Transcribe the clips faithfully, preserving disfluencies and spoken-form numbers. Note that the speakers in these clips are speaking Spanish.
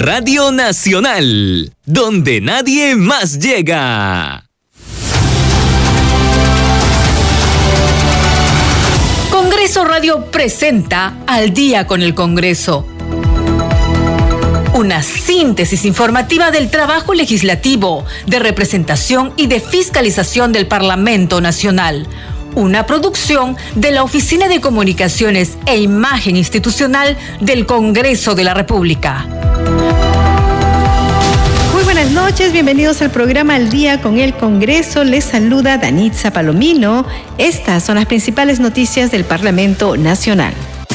Radio Nacional, donde nadie más llega. Congreso Radio presenta Al Día con el Congreso. Una síntesis informativa del trabajo legislativo, de representación y de fiscalización del Parlamento Nacional. Una producción de la Oficina de Comunicaciones e Imagen Institucional del Congreso de la República. Muy buenas noches, bienvenidos al programa Al Día con el Congreso. Les saluda Danitza Palomino. Estas son las principales noticias del Parlamento Nacional.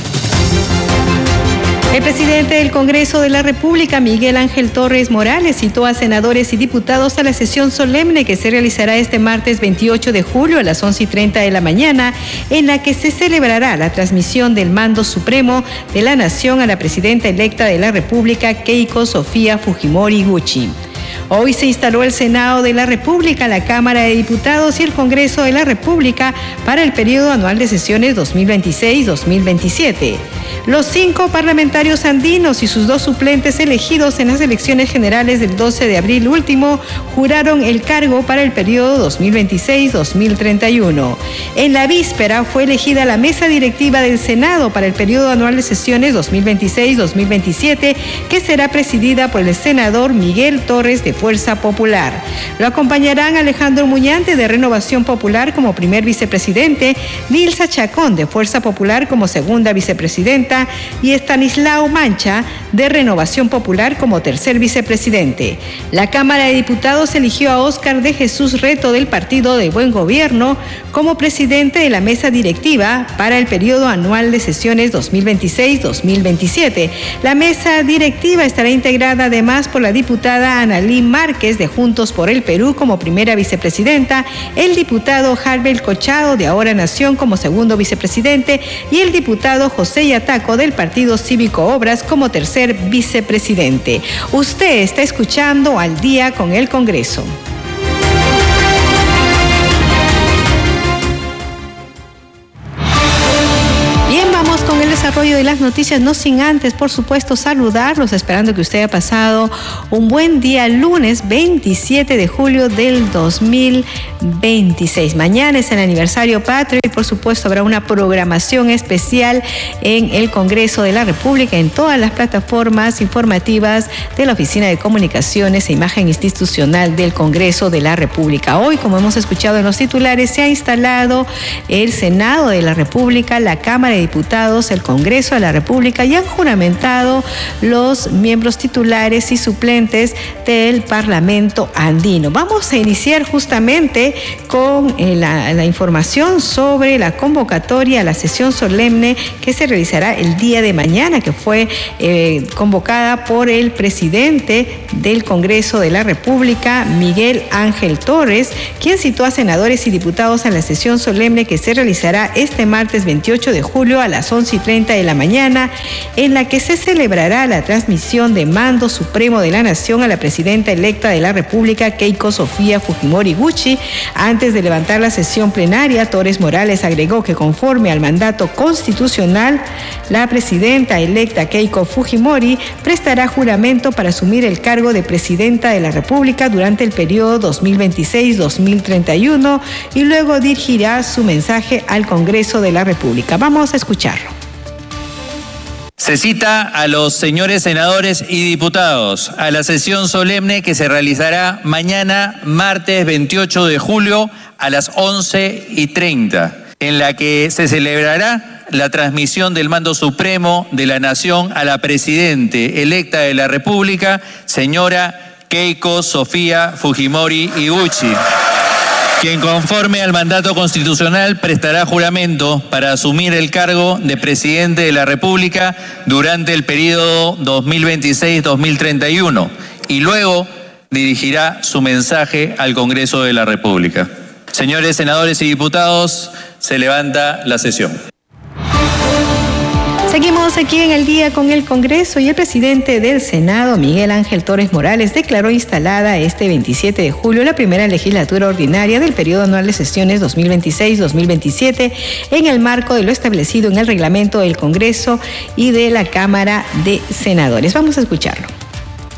El presidente del Congreso de la República, Miguel Ángel Torres Morales, citó a senadores y diputados a la sesión solemne que se realizará este martes veintiocho de julio a las once y treinta de la mañana, en la que se celebrará la transmisión del mando supremo de la nación a la presidenta electa de la República, Keiko Sofía Fujimori Gucci. Hoy se instaló el Senado de la República, la Cámara de Diputados y el Congreso de la República para el periodo anual de sesiones dos mil veintiséis dos mil veintisiete. Los cinco parlamentarios andinos y sus dos suplentes elegidos en las elecciones generales del doce de abril último juraron el cargo para el periodo dos mil veintiséis dos mil treinta y uno. En la víspera fue elegida la mesa directiva del Senado para el periodo anual de sesiones dos mil veintiséis dos mil veintisiete, que será presidida por el senador Miguel Torres de Fuerza Popular. Lo acompañarán Alejandro Muñante de Renovación Popular como primer vicepresidente, Nilsa Chacón de Fuerza Popular como segunda vicepresidenta y Estanislao Mancha de Renovación Popular como tercer vicepresidente. La Cámara de Diputados eligió a Óscar de Jesús Reto del Partido de Buen Gobierno como presidente de la mesa directiva para el periodo anual de sesiones dos mil veintiséis dos mil veintisiete. La mesa directiva estará integrada además por la diputada Analí Márquez de Juntos por el Perú como primera vicepresidenta, el diputado Harbel Cochado de Ahora Nación como segundo vicepresidente y el diputado José Yataco del Partido Cívico Obras como tercer vicepresidente. Usted está escuchando Al Día con el Congreso. Con el desarrollo de las noticias, no sin antes, por supuesto, saludarlos, esperando que usted haya pasado un buen día lunes veintisiete de julio del dos mil veintiséis. Mañana es el aniversario patrio y, por supuesto, habrá una programación especial en el Congreso de la República, en todas las plataformas informativas de la Oficina de Comunicaciones e Imagen Institucional del Congreso de la República. Hoy, como hemos escuchado en los titulares, se ha instalado el Senado de la República, la Cámara de Diputados, el Congreso de la República, y han juramentado los miembros titulares y suplentes del Parlamento andino. Vamos a iniciar justamente con eh, la, la información sobre la convocatoria a la sesión solemne que se realizará el día de mañana, que fue eh, convocada por el presidente del Congreso de la República, Miguel Ángel Torres, quien citó a senadores y diputados a la sesión solemne que se realizará este martes veintiocho de julio a las once y treinta de la mañana, en la que se celebrará la transmisión de mando supremo de la nación a la presidenta electa de la República, Keiko Sofía Fujimori Gucci. Antes de levantar la sesión plenaria, Torres Morales agregó que conforme al mandato constitucional, la presidenta electa Keiko Fujimori prestará juramento para asumir el cargo de presidenta de la República durante el periodo dos mil veintiséis dos mil treinta y uno y luego dirigirá su mensaje al Congreso de la República. Vamos a escucharlo. Se cita a los señores senadores y diputados a la sesión solemne que se realizará mañana, martes veintiocho de julio, a las once y treinta, en la que se celebrará la transmisión del mando supremo de la nación a la presidente electa de la República, señora Keiko Sofía Fujimori Gucci, quien conforme al mandato constitucional prestará juramento para asumir el cargo de presidente de la República durante el periodo dos mil veintiséis dos mil treinta y uno y luego dirigirá su mensaje al Congreso de la República. Señores senadores y diputados, se levanta la sesión. Seguimos aquí en El Día con el Congreso y el presidente del Senado, Miguel Ángel Torres Morales, declaró instalada este veintisiete de julio la primera legislatura ordinaria del periodo anual de sesiones dos mil veintiséis dos mil veintisiete en el marco de lo establecido en el reglamento del Congreso y de la Cámara de Senadores. Vamos a escucharlo.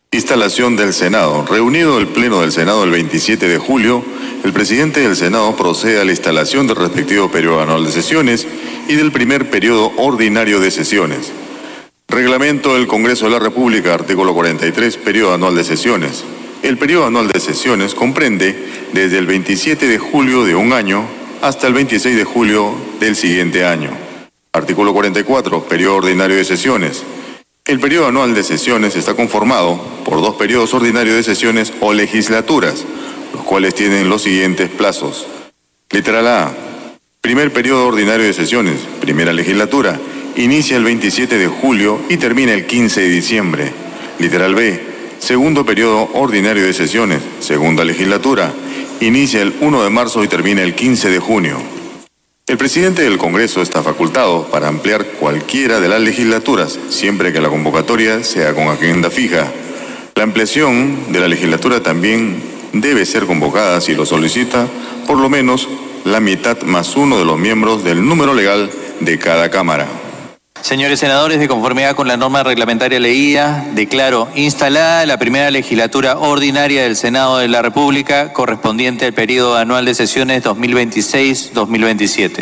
Instalación del Senado. Reunido el Pleno del Senado el veintisiete de julio, el presidente del Senado procede a la instalación del respectivo periodo anual de sesiones y del primer periodo ordinario de sesiones. Reglamento del Congreso de la República, artículo cuarenta y tres, periodo anual de sesiones. El periodo anual de sesiones comprende desde el veintisiete de julio de un año hasta el veintiséis de julio del siguiente año. Artículo cuarenta y cuatro, periodo ordinario de sesiones. El periodo anual de sesiones está conformado por dos periodos ordinarios de sesiones o legislaturas, los cuales tienen los siguientes plazos. Literal A. Primer periodo ordinario de sesiones, primera legislatura, inicia el veintisiete de julio y termina el quince de diciembre. Literal B. Segundo periodo ordinario de sesiones, segunda legislatura, inicia el primero de marzo y termina el quince de junio. El presidente del Congreso está facultado para ampliar cualquiera de las legislaturas, siempre que la convocatoria sea con agenda fija. La ampliación de la legislatura también debe ser convocada, si lo solicita, por lo menos la mitad más uno de los miembros del número legal de cada Cámara. Señores senadores, de conformidad con la norma reglamentaria leída, declaro instalada la primera legislatura ordinaria del Senado de la República correspondiente al periodo anual de sesiones dos mil veintiséis dos mil veintisiete.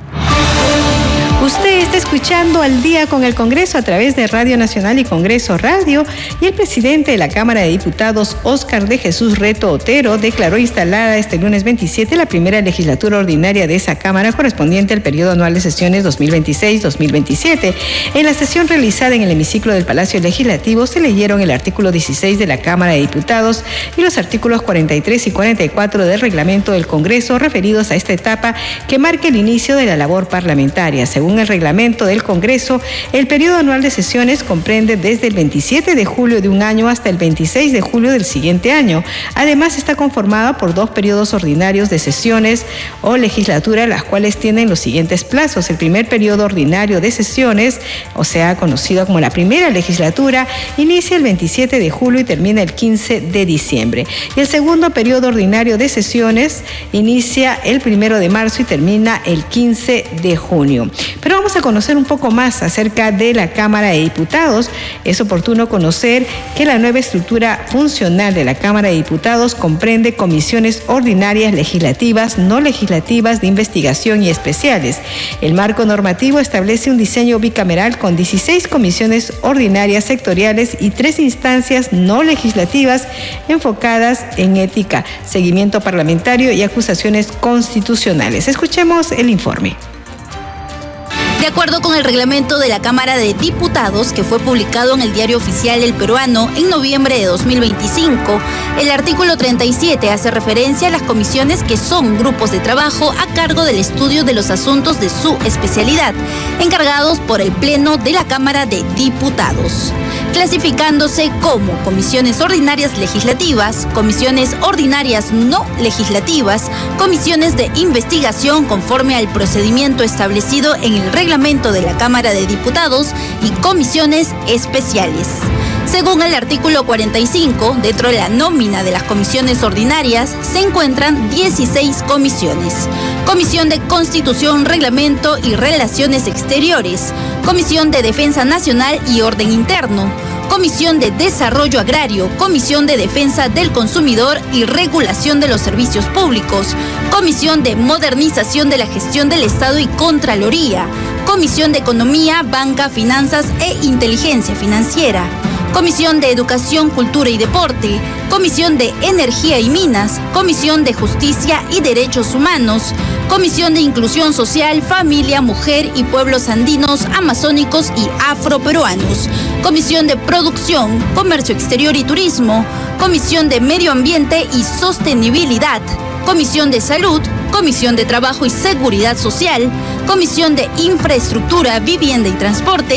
Usted está escuchando Al Día con el Congreso a través de Radio Nacional y Congreso Radio, y el presidente de la Cámara de Diputados, Óscar de Jesús Reto Otero, declaró instalada este lunes veintisiete la primera legislatura ordinaria de esa Cámara correspondiente al periodo anual de sesiones dos mil veintiséis dos mil veintisiete. En la sesión realizada en el hemiciclo del Palacio Legislativo se leyeron el artículo dieciséis de la Cámara de Diputados y los artículos cuarenta y tres y cuarenta y cuatro del reglamento del Congreso referidos a esta etapa que marca el inicio de la labor parlamentaria. Según el reglamento del Congreso, el periodo anual de sesiones comprende desde el veintisiete de julio de un año hasta el veintiséis de julio del siguiente año. Además, está conformada por dos periodos ordinarios de sesiones o legislatura, las cuales tienen los siguientes plazos. El primer periodo ordinario de sesiones, o sea, conocido como la primera legislatura, inicia el veintisiete de julio y termina el quince de diciembre. Y el segundo periodo ordinario de sesiones inicia el primero de marzo y termina el quince de junio. Pero vamos a conocer un poco más acerca de la Cámara de Diputados. Es oportuno conocer que la nueva estructura funcional de la Cámara de Diputados comprende comisiones ordinarias, legislativas, no legislativas, de investigación y especiales. El marco normativo establece un diseño bicameral con dieciséis comisiones ordinarias sectoriales y tres instancias no legislativas enfocadas en ética, seguimiento parlamentario y acusaciones constitucionales. Escuchemos el informe. De acuerdo con el reglamento de la Cámara de Diputados, que fue publicado en el Diario Oficial El Peruano en noviembre de dos mil veinticinco, el artículo treinta y siete hace referencia a las comisiones que son grupos de trabajo a cargo del estudio de los asuntos de su especialidad, encargados por el Pleno de la Cámara de Diputados, clasificándose como comisiones ordinarias legislativas, comisiones ordinarias no legislativas, comisiones de investigación conforme al procedimiento establecido en el reglamento de la Cámara de Diputados y comisiones especiales. Según el artículo cuarenta y cinco, dentro de la nómina de las comisiones ordinarias se encuentran dieciséis comisiones. Comisión de Constitución, Reglamento y Relaciones Exteriores, Comisión de Defensa Nacional y Orden Interno, Comisión de Desarrollo Agrario, Comisión de Defensa del Consumidor y Regulación de los Servicios Públicos, Comisión de Modernización de la Gestión del Estado y Contraloría, Comisión de Economía, Banca, Finanzas e Inteligencia Financiera, Comisión de Educación, Cultura y Deporte, Comisión de Energía y Minas, Comisión de Justicia y Derechos Humanos, Comisión de Inclusión Social, Familia, Mujer y Pueblos Andinos, Amazónicos y Afroperuanos, Comisión de Producción, Comercio Exterior y Turismo, Comisión de Medio Ambiente y Sostenibilidad, Comisión de Salud, Comisión de Trabajo y Seguridad Social, Comisión de Infraestructura, Vivienda y Transporte,